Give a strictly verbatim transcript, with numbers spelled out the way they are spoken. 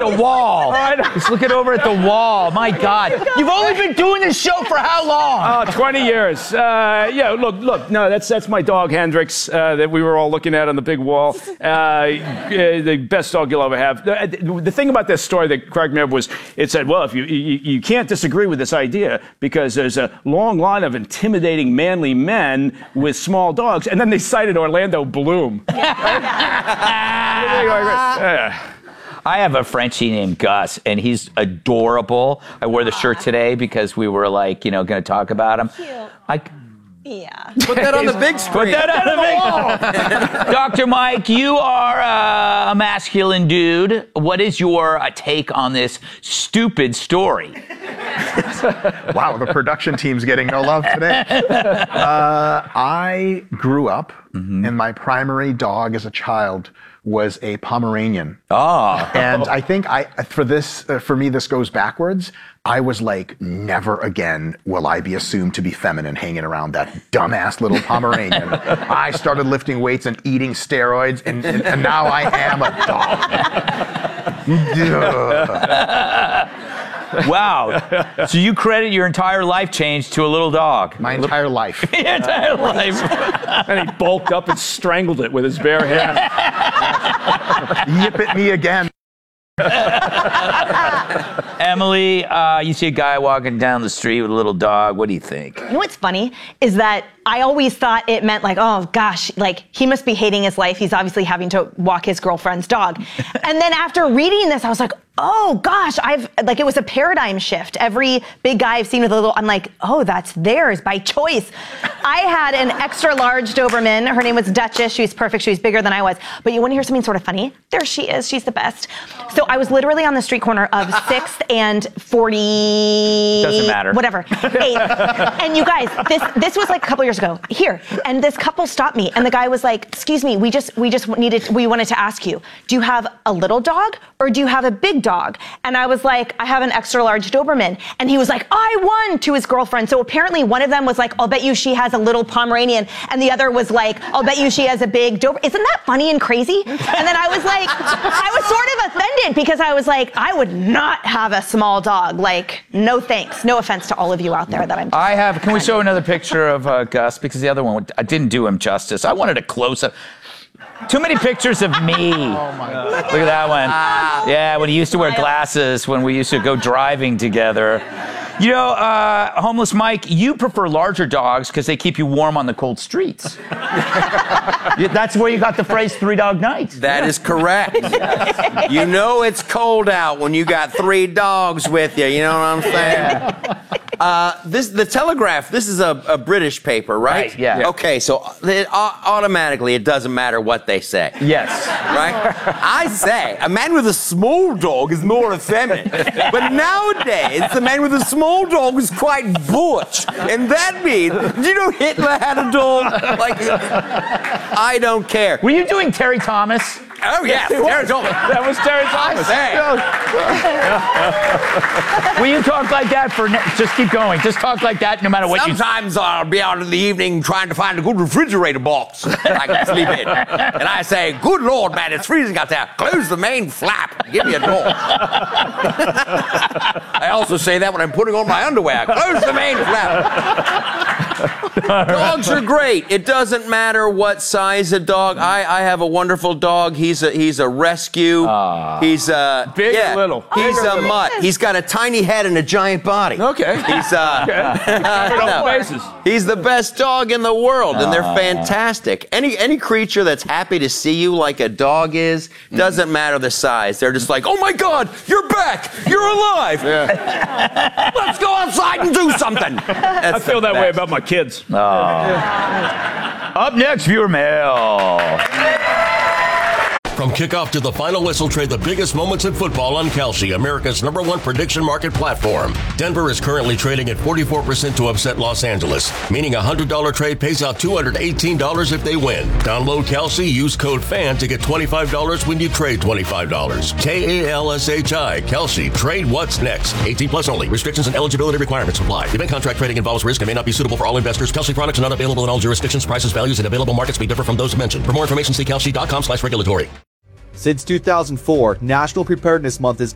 the wall. He's looking over at the wall. My God. You've only been doing this show for how long? Oh, twenty years. Uh, yeah, look, look. No, that's that's my dog, Hendrix, uh, that we were all looking at on the big wall. Uh, the best dog you'll ever have. The, the thing about this story that cracked me up was it said, well, if you, you you can't disagree with this idea because there's a long line of intimidating manly men with small dogs, and then they cited Orlando Bloom. I have a Frenchie named Gus, and he's adorable. I wore the shirt today because we were like, you know, going to talk about him. Cute. I, Yeah. Put that on the big screen. Put that on the big Doctor Mike, you are uh, a masculine dude. What is your uh, take on this stupid story? Wow, the production team's getting no love today. Uh, I grew up, mm-hmm. and my primary dog as a child was a Pomeranian. Oh. And I think I, for this, uh, for me, this goes backwards. I was like, never again will I be assumed to be feminine hanging around that dumbass little Pomeranian. I started lifting weights and eating steroids, and, and, and now I am a dog. Wow. So you credit your entire life change to a little dog. My entire life. Your entire life. And he bulked up and strangled it with his bare hand. Yip at me again. Emily, uh, you see a guy walking down the street with a little dog. What do you think? You know what's funny is that I always thought it meant like, oh gosh, like he must be hating his life. He's obviously having to walk his girlfriend's dog. And then after reading this, I was like, oh gosh, I've like it was a paradigm shift. Every big guy I've seen with a little, I'm like, oh, that's theirs by choice. I had an extra large Doberman. Her name was Duchess. She was perfect. She was bigger than I was. But you want to hear something sort of funny? There she is. She's the best. So I was literally on the street corner of sixth and forty. Doesn't matter. Whatever. eighth. And you guys, this this was like a couple years ago. Here, and this couple stopped me, and the guy was like, "Excuse me, we just we just needed we wanted to ask you, do you have a little dog or do you have a big dog?" And I was like, "I have an extra large Doberman." And he was like, "I won," to his girlfriend. So apparently one of them was like, "I'll bet you she has a little Pomeranian," and the other was like, "I'll bet you she has a big Doberman." Isn't that funny and crazy? And then I was like, I was sort of offended because I was like, I would not have a small dog. Like, no thanks. No offense to all of you out there that I'm. I have. Can we show another picture of uh, Gus? Because the other one, I didn't do him justice. I wanted a close up. Too many pictures of me. Oh my God. Look at that one. Yeah, when he used to wear glasses, when we used to go driving together. You know, uh, Homeless Mike, you prefer larger dogs because they keep you warm on the cold streets. That's where you got the phrase three dog night. That is correct. Yes. You know it's cold out when you got three dogs with you. You know what I'm saying? Yeah. Uh, this the Telegraph. This is a, a British paper, right? Right, yeah. Okay, so it, uh, automatically it doesn't matter what they say. Yes. Right? I say a man with a small dog is more effeminate, but nowadays the man with a small dog is quite butch, and that means, do you know Hitler had a dog? Like, I don't care. Were you doing Terry Thomas? Oh, yes, Terry Thomas. That was Terry Thomas. Will you talk like that for, ne- just keep going. Just talk like that no matter what you... Sometimes I'll be out in the evening trying to find a good refrigerator box I can sleep in. And I say, good Lord, man, it's freezing out there. Close the main flap. Give me a door. I also say that when I'm putting on my underwear. Close the main flap. Dogs are great. It doesn't matter what size a dog. I, I have a wonderful dog. He's a he's a rescue. Uh, he's a big yeah, or little. He's big a little. mutt. He's got a tiny head and a giant body. Okay. He's uh, okay. no, faces. He's the best dog in the world, and they're fantastic. Any any creature that's happy to see you like a dog is, doesn't matter the size. They're just like, oh my God, you're back. You're alive. Yeah. Let's go outside and do something. That's I feel that best. way about my kids. Oh. Up next, viewer mail. From kickoff to the final whistle, trade the biggest moments in football on Kalshi, America's number one prediction market platform. Denver is currently trading at forty-four percent to upset Los Angeles, meaning a one hundred dollars trade pays out two hundred eighteen dollars if they win. Download Kalshi, use code FAN to get twenty-five dollars when you trade twenty-five dollars. K A L S H I, Kalshi. Trade what's next. eighteen plus only. Restrictions and eligibility requirements apply. Event contract trading involves risk and may not be suitable for all investors. Kalshi products are not available in all jurisdictions. Prices, values, and available markets may differ from those mentioned. For more information, see kalshi dot com slash regulatory. Since two thousand four, National Preparedness Month is